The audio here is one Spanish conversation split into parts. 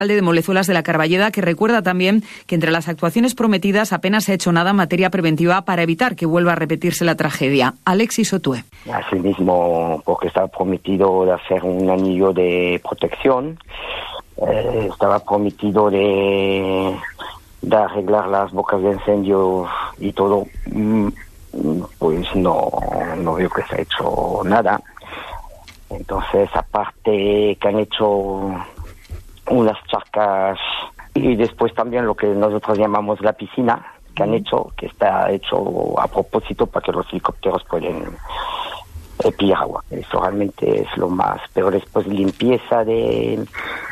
de Molezuelas de la Carballeda, que recuerda también que entre las actuaciones prometidas apenas se ha hecho nada en materia preventiva para evitar que vuelva a repetirse la tragedia. Alexis Otue. Asimismo, porque estaba prometido de hacer un anillo de protección, estaba prometido de arreglar las bocas de incendio y todo, pues no veo que se ha hecho nada. Entonces, aparte que han hecho unas charcas y después también lo que nosotros llamamos la piscina que han hecho, que está hecho a propósito para que los helicópteros puedan pillar agua. Eso realmente es lo más, pero después limpieza de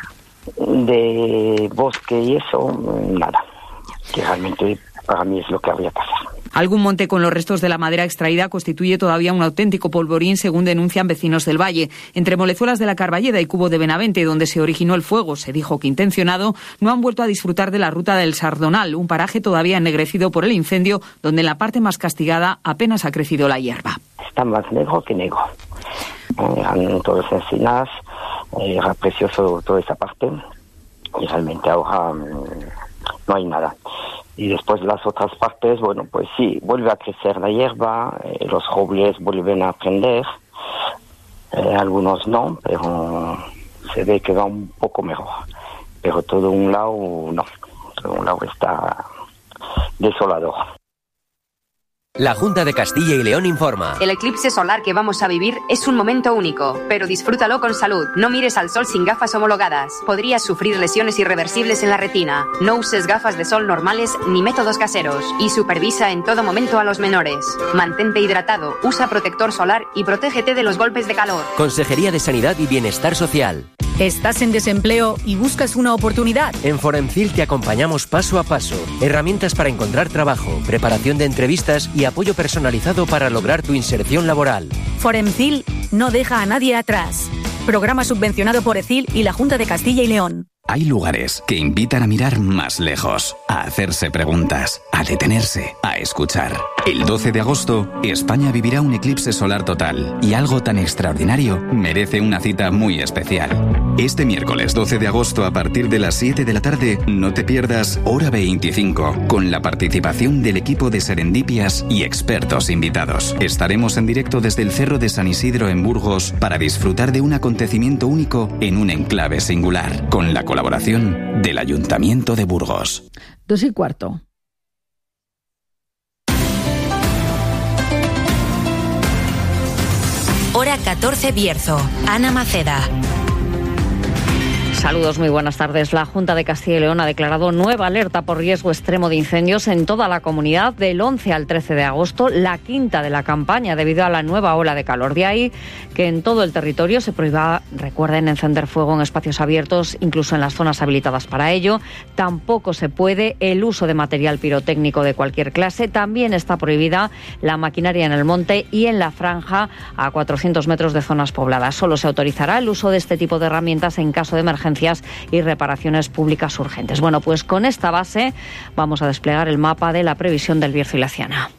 bosque y eso, nada, que realmente para mí es lo que habría que hacer. Algún monte con los restos de la madera extraída constituye todavía un auténtico polvorín, según denuncian vecinos del valle. Entre Molezuelas de la Carballeda y Cubo de Benavente, donde se originó el fuego, se dijo que intencionado, no han vuelto a disfrutar de la ruta del Sardonal, un paraje todavía ennegrecido por el incendio, donde en la parte más castigada apenas ha crecido la hierba. Está más negro que negro. En todas las encinas, era precioso toda esa parte, y realmente ahora no hay nada. Y después las otras partes, bueno, pues sí, vuelve a crecer la hierba, los robles vuelven a prender, algunos no, pero se ve que va un poco mejor. Pero todo un lado no, todo un lado está desolador. La Junta de Castilla y León informa. El eclipse solar que vamos a vivir es un momento único, pero disfrútalo con salud. No mires al sol sin gafas homologadas. Podrías sufrir lesiones irreversibles en la retina. No uses gafas de sol normales ni métodos caseros. Y supervisa en todo momento a los menores. Mantente hidratado, usa protector solar y protégete de los golpes de calor. Consejería de Sanidad y Bienestar Social. ¿Estás en desempleo y buscas una oportunidad? En Foremcil te acompañamos paso a paso. Herramientas para encontrar trabajo, preparación de entrevistas y apoyo personalizado para lograr tu inserción laboral. Foremcil no deja a nadie atrás. Programa subvencionado por ECIL y la Junta de Castilla y León. Hay lugares que invitan a mirar más lejos, a hacerse preguntas, a detenerse, a escuchar. El 12 de agosto, España vivirá un eclipse solar total y algo tan extraordinario merece una cita muy especial. Este miércoles 12 de agosto a partir de las 7 de la tarde, no te pierdas Hora 25, con la participación del equipo de Serendipias y expertos invitados. Estaremos en directo desde el Cerro de San Isidro en Burgos para disfrutar de un acontecimiento único en un enclave singular, con la colaboración del Ayuntamiento de Burgos. 2:15. Hora 14 Bierzo. Ana Maceda. Saludos, muy buenas tardes. La Junta de Castilla y León ha declarado nueva alerta por riesgo extremo de incendios en toda la comunidad del 11 al 13 de agosto, la quinta de la campaña debido a la nueva ola de calor. De ahí que en todo el territorio se prohíba, recuerden, encender fuego en espacios abiertos, incluso en las zonas habilitadas para ello. Tampoco se puede el uso de material pirotécnico de cualquier clase. También está prohibida la maquinaria en el monte y en la franja a 400 metros de zonas pobladas. Solo se autorizará el uso de este tipo de herramientas en caso de emergencia y reparaciones públicas urgentes. Bueno, pues con esta base vamos a desplegar el mapa de la previsión del Bierzo y la Ciana.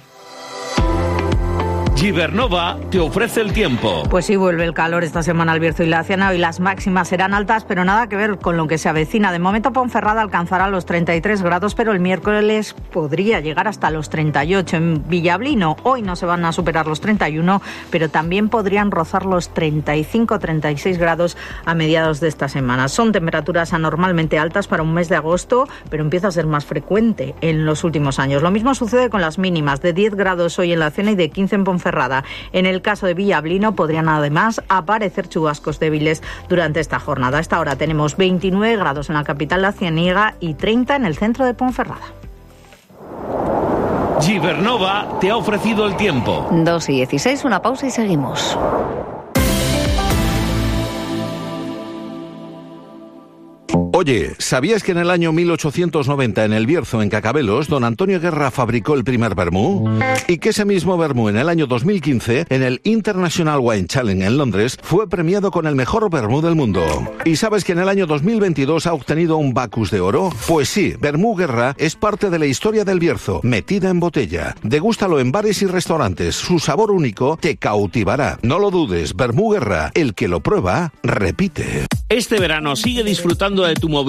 Gibernova te ofrece el tiempo. Pues sí, vuelve el calor esta semana al Bierzo y la Ciana. Hoy las máximas serán altas, pero nada que ver con lo que se avecina. De momento Ponferrada alcanzará los 33 grados, pero el miércoles podría llegar hasta los 38. En Villablino hoy no se van a superar los 31, pero también podrían rozar los 35-36 grados a mediados de esta semana. Son temperaturas anormalmente altas para un mes de agosto, pero empieza a ser más frecuente en los últimos años. Lo mismo sucede con las mínimas, de 10 grados hoy en la Ciana y de 15 en Ponferrada. En el caso de Villablino podrían además aparecer chubascos débiles durante esta jornada. A esta hora tenemos 29 grados en la capital lacianiega y 30 en el centro de Ponferrada. Gibernova te ha ofrecido el tiempo. 2:16, una pausa y seguimos. Oye, ¿sabías que en el año 1890 en el Bierzo, en Cacabelos, don Antonio Guerra fabricó el primer vermú? Y que ese mismo vermú en el año 2015, en el International Wine Challenge en Londres, fue premiado con el mejor vermú del mundo. ¿Y sabes que en el año 2022 ha obtenido un Bacus de oro? Pues sí, Vermú Guerra es parte de la historia del Bierzo, metida en botella. Degústalo en bares y restaurantes, su sabor único te cautivará. No lo dudes, Vermú Guerra, el que lo prueba, repite. Este verano sigue disfrutando de tu movilidad